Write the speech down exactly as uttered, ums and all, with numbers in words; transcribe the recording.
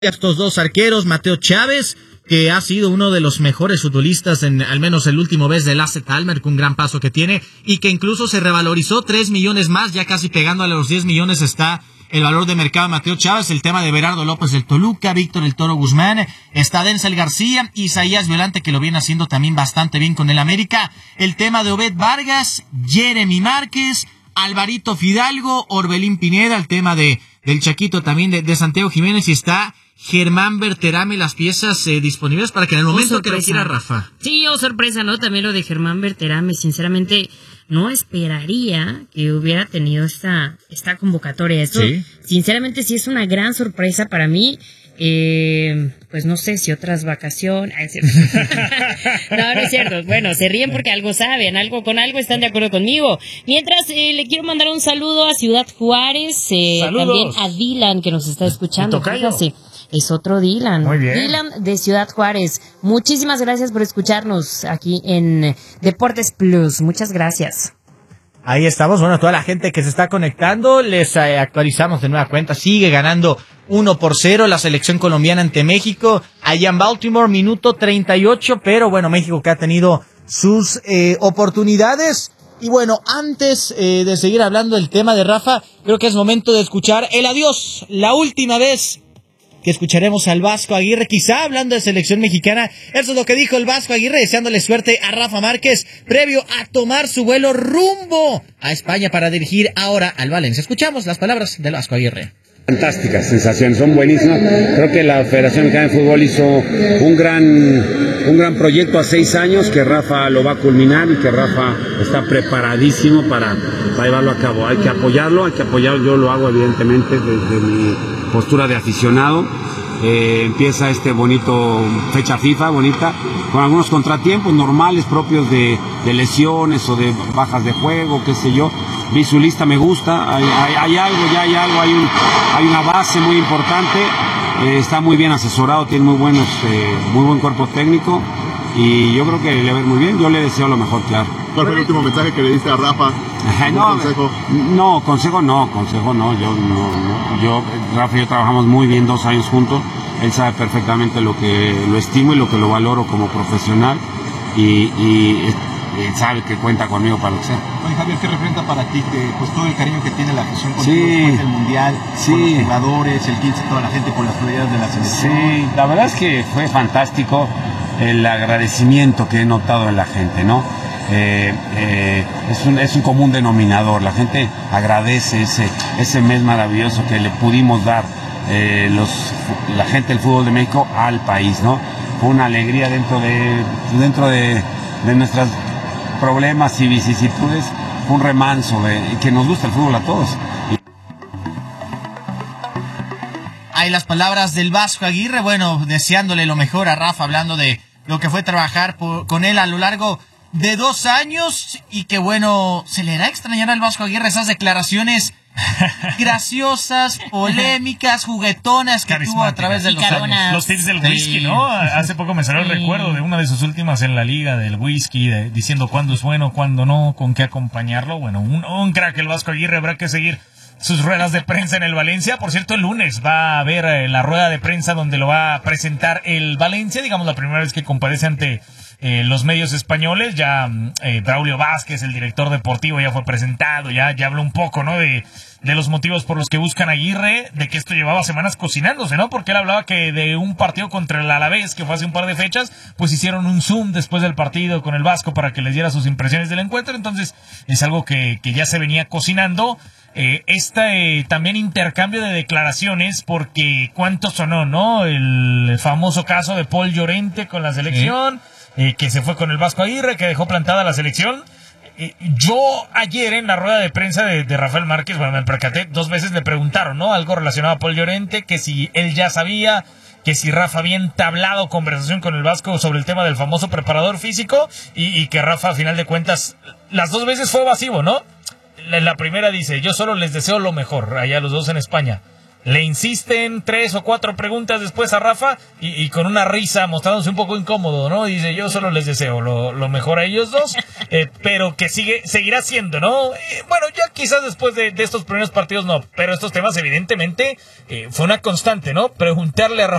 estos dos arqueros, Mateo Chávez, que ha sido uno de los mejores futbolistas en al menos el último mes del A Z Alkmaar, con un gran paso que tiene, y que incluso se revalorizó tres millones más, ya casi pegando a los diez millones está el valor de mercado de Mateo Chávez. El tema de Berardo López del Toluca, Víctor el Toro Guzmán, está Denzel García, Isaías Violante, que lo viene haciendo también bastante bien con el América, el tema de Obed Vargas, Jeremy Márquez, Alvarito Fidalgo, Orbelín Pineda, el tema de del Chaquito también de, de Santiago Jiménez, y está Germán Berterame, las piezas eh, disponibles para que en el momento oh, que requiera Rafa. Sí, oh, sorpresa, ¿no? También lo de Germán Berterame, sinceramente no esperaría que hubiera tenido esta, esta convocatoria. Esto, ¿sí? Sinceramente sí es una gran sorpresa para mí. Eh, pues no sé si otras vacaciones. no, no es cierto. Bueno, se ríen porque algo saben, algo con algo están de acuerdo conmigo. Mientras eh, le quiero mandar un saludo a Ciudad Juárez, eh, también a Dylan que nos está escuchando. Fíjate, es otro Dylan. Muy bien. Dylan de Ciudad Juárez. Muchísimas gracias por escucharnos aquí en Deportes Plus. Muchas gracias. Ahí estamos, bueno, toda la gente que se está conectando, les eh, actualizamos de nueva cuenta, sigue ganando uno por cero la selección colombiana ante México, allá en Baltimore, minuto treinta y ocho, pero bueno, México que ha tenido sus eh, oportunidades. Y bueno, antes eh, de seguir hablando del tema de Rafa, creo que es momento de escuchar el adiós, la última vez que escucharemos al Vasco Aguirre, quizá hablando de selección mexicana. Eso es lo que dijo el Vasco Aguirre, deseándole suerte a Rafa Márquez, previo a tomar su vuelo rumbo a España para dirigir ahora al Valencia. Escuchamos las palabras del Vasco Aguirre. Fantásticas sensaciones, son buenísimas. Creo que la Federación Mexicana de Fútbol hizo un gran, un gran proyecto a seis años, que Rafa lo va a culminar y que Rafa está preparadísimo para, para llevarlo a cabo. Hay que apoyarlo, hay que apoyarlo, yo lo hago evidentemente desde mi postura de aficionado. Eh, empieza este bonito fecha FIFA, bonita, con algunos contratiempos normales propios de, de lesiones o de bajas de juego, qué sé yo. Vi su lista, me gusta, hay, hay, hay algo, ya hay algo, hay, un, hay una base muy importante, eh, está muy bien asesorado, tiene muy, buenos, eh, muy buen cuerpo técnico y yo creo que le va a ir muy bien, yo le deseo lo mejor, claro. ¿Cuál fue el último mensaje que le diste a Rafa? No, consejo? no, consejo no, consejo no, yo, no, no, yo, Rafa y yo trabajamos muy bien dos años juntos, él sabe perfectamente lo que lo estimo y lo que lo valoro como profesional y, y él sabe que cuenta conmigo para lo que sea. Oye, Javier, ¿qué representa para ti que, pues, todo el cariño que tiene la afición contigo sí, después del Mundial, sí, con los jugadores, el quince, toda la gente por las prioridades de la selección? Sí, la verdad es que fue fantástico el agradecimiento que he notado en la gente, ¿no? Eh, eh, es, un, es un común denominador, la gente agradece ese, ese mes maravilloso que le pudimos dar eh, los, la gente del fútbol de México al país, ¿no? Fue una alegría dentro de, dentro de, de nuestras problemas y vicisitudes, fue un remanso de, que nos gusta el fútbol a todos. Hay las palabras del Vasco Aguirre, bueno, deseándole lo mejor a Rafa, hablando de lo que fue trabajar por, con él a lo largo de dos años, y que bueno, se le hará extrañar al Vasco Aguirre esas declaraciones graciosas, polémicas, juguetonas que tuvo a través de los años. Los tips del whisky, sí, ¿no? Hace poco me salió el sí. recuerdo de una de sus últimas en la liga del whisky, de, diciendo cuándo es bueno, cuándo no, con qué acompañarlo. Bueno, un, un crack el Vasco Aguirre, habrá que seguir sus ruedas de prensa en el Valencia. Por cierto, el lunes va a haber eh, la rueda de prensa donde lo va a presentar el Valencia, digamos la primera vez que comparece ante eh, los medios españoles. Ya eh, Braulio Vázquez, el director deportivo, ya fue presentado, ya, ya habló un poco, ¿no? De, de los motivos por los que buscan a Aguirre, de que esto llevaba semanas cocinándose, ¿no? Porque él hablaba que de un partido contra el Alavés, que fue hace un par de fechas, pues hicieron un Zoom después del partido con el Vasco para que les diera sus impresiones del encuentro. Entonces es algo que, que ya se venía cocinando. Eh, este eh, también intercambio de declaraciones, porque cuánto sonó, ¿no? El famoso caso de Paul Llorente con la selección, sí. eh, que se fue con el Vasco Aguirre, que dejó plantada la selección. Eh, yo ayer en la rueda de prensa de, de Rafael Márquez, bueno, me percaté, dos veces le preguntaron, ¿no? Algo relacionado a Paul Llorente, que si él ya sabía, que si Rafa había entablado conversación con el Vasco sobre el tema del famoso preparador físico, y, y que Rafa, a final de cuentas, las dos veces fue evasivo, ¿no? La, la primera dice, yo solo les deseo lo mejor, allá los dos en España. le insisten tres o cuatro preguntas después a Rafa y, y con una risa mostrándose un poco incómodo, ¿no? Dice, yo solo les deseo lo, lo mejor a ellos dos, eh, pero que sigue seguirá siendo, ¿no? Eh, bueno, ya quizás después de, de estos primeros partidos no, pero estos temas evidentemente eh, fue una constante, ¿no? Preguntarle a Rafa